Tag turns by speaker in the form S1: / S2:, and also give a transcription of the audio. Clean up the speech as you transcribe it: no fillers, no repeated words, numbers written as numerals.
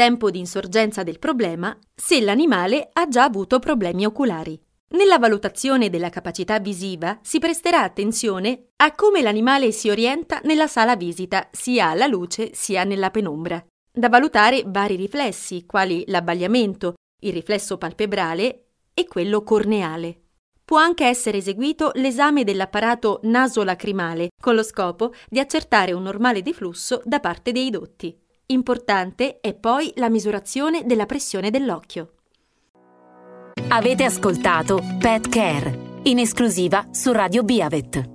S1: tempo di insorgenza del problema se l'animale ha già avuto problemi oculari. Nella valutazione della capacità visiva si presterà attenzione a come l'animale si orienta nella sala visita, sia alla luce sia nella penombra. Da valutare vari riflessi, quali l'abbagliamento, il riflesso palpebrale e quello corneale. Può anche essere eseguito l'esame dell'apparato naso-lacrimale, con lo scopo di accertare un normale deflusso da parte dei dotti. Importante è poi la misurazione della pressione dell'occhio.
S2: Avete ascoltato Pet Care, in esclusiva su Radio Biavet.